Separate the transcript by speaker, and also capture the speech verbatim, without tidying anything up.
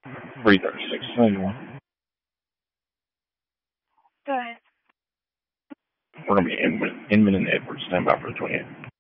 Speaker 1: three thirty-six.
Speaker 2: Okay.
Speaker 3: Go ahead.
Speaker 1: We're going to be Inman, Inman and Edwards. Stand by for the twenty-eight.